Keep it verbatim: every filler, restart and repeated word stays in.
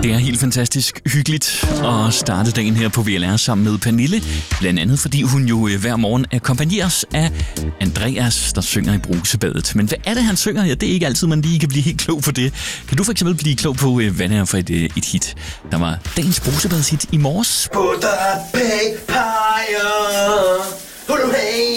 Det er helt fantastisk hyggeligt at starte dagen her på V L R sammen med Pernille. Blandt andet fordi hun jo hver morgen akkompagneres af Andreas, der synger i Brusebadet. Men hvad er det, han synger? Ja, det er ikke altid, man lige kan blive helt klog på det. Kan du for eksempel blive klog på, hvad det er for et, et hit? Der var dagens Brusebadshit i morges. Put the paper, who hey,